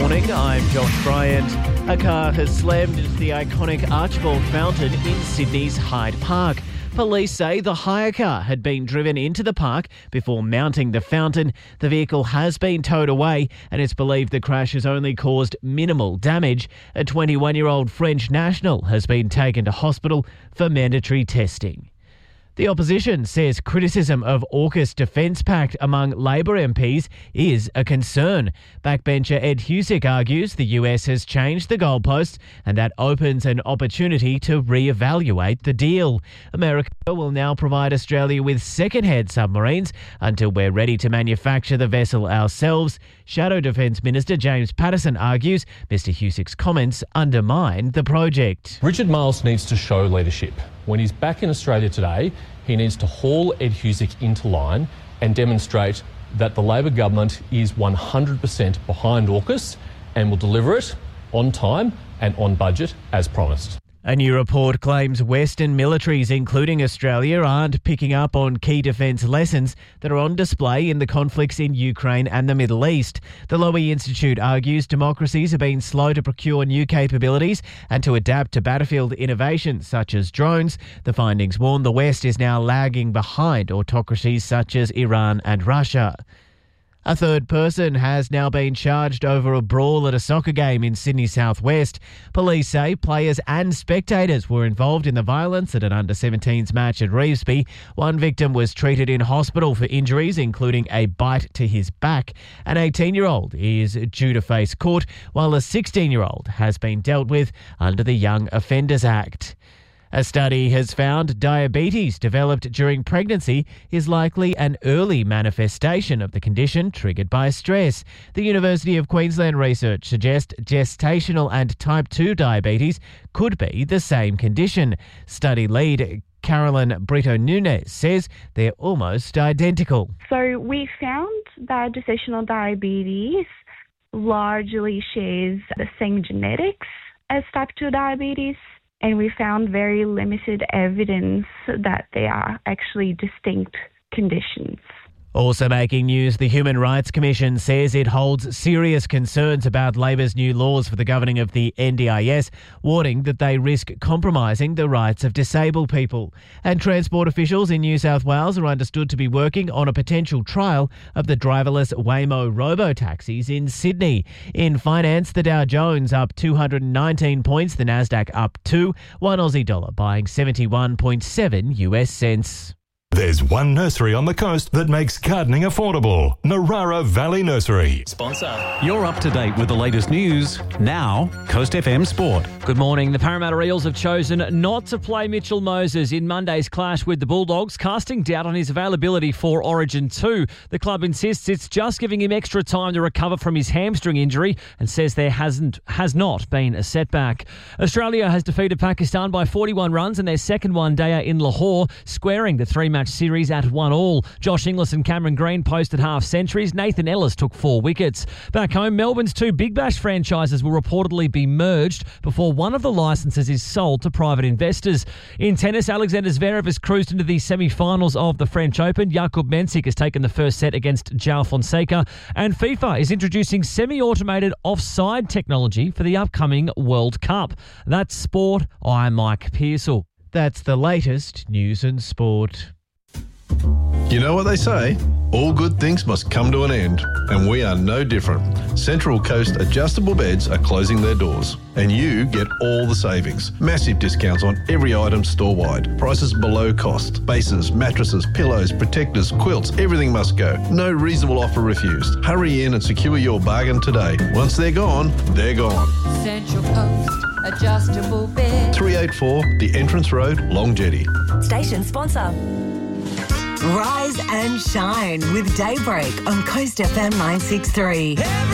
morning, I'm Josh Bryant. A car has slammed into the iconic Archibald Fountain in Sydney's Hyde Park. Police say the hire car had been driven into the park before mounting the fountain. The vehicle has been towed away and it's believed the crash has only caused minimal damage. A 21-year-old French national has been taken to hospital for mandatory testing. The opposition says criticism of AUKUS Defence Pact among Labor MPs is a concern. Backbencher Ed Husic argues the US has changed the goalposts and that opens an opportunity to re-evaluate the deal. America will now provide Australia with second-hand submarines until we're ready to manufacture the vessel ourselves. Shadow Defence Minister James Patterson argues Mr Husic's comments undermine the project. Richard Marles needs to show leadership. When he's back in Australia today, he needs to haul Ed Husic into line and demonstrate that the Labor government is 100% behind AUKUS and will deliver it on time and on budget as promised. A new report claims Western militaries, including Australia, aren't picking up on key defence lessons that are on display in the conflicts in Ukraine and the Middle East. The Lowy Institute argues democracies have been slow to procure new capabilities and to adapt to battlefield innovations such as drones. The findings warn the West is now lagging behind autocracies such as Iran and Russia. A third person has now been charged over a brawl at a soccer game in Sydney southwest. Police say players and spectators were involved in the violence at an under-17s match at Revesby. One victim was treated in hospital for injuries, including a bite to his back. An 18-year-old is due to face court, while a 16-year-old has been dealt with under the Young Offenders Act. A study has found diabetes developed during pregnancy is likely an early manifestation of the condition triggered by stress. The University of Queensland research suggests gestational and type 2 diabetes could be the same condition. Study lead Carolyn Brito Nunez says they're almost identical. So we found that gestational diabetes largely shares the same genetics as type 2 diabetes. And we found very limited evidence that they are actually distinct conditions. Also making news, the Human Rights Commission says it holds serious concerns about Labor's new laws for the governing of the NDIS, warning that they risk compromising the rights of disabled people. And transport officials in New South Wales are understood to be working on a potential trial of the driverless Waymo robo-taxis in Sydney. In finance, the Dow Jones up 219 points, the Nasdaq up 2, $1 Aussie buying 71.7 US cents. There's one nursery on the coast that makes gardening affordable. Narara Valley Nursery. Sponsor. You're up to date with the latest news. Now, Coast FM Sport. Good morning. The Parramatta Eels have chosen not to play Mitchell Moses in Monday's clash with the Bulldogs, casting doubt on his availability for Origin 2. The club insists it's just giving him extra time to recover from his hamstring injury and says there has not been a setback. Australia has defeated Pakistan by 41 runs in their second one-dayer in Lahore, squaring the three-match series at 1-1. Josh Inglis and Cameron Green posted half centuries. Nathan Ellis took 4 wickets. Back home, Melbourne's 2 Big Bash franchises will reportedly be merged before one of the licences is sold to private investors. In tennis, Alexander Zverev has cruised into the semi-finals of the French Open. Jakub Mensik has taken the first set against João Fonseca. And FIFA is introducing semi-automated offside technology for the upcoming World Cup. That's sport. I'm Mike Pearsall. That's the latest news and sport. You know what they say? All good things must come to an end, and we are no different. Central Coast Adjustable Beds are closing their doors, and you get all the savings. Massive discounts on every item store-wide. Prices below cost. Bases, mattresses, pillows, protectors, quilts, everything must go. No reasonable offer refused. Hurry in and secure your bargain today. Once they're gone, they're gone. Central Coast Adjustable Beds. 384 The Entrance Road, Long Jetty. Station sponsor. Rise and shine with Daybreak on Coast FM 963.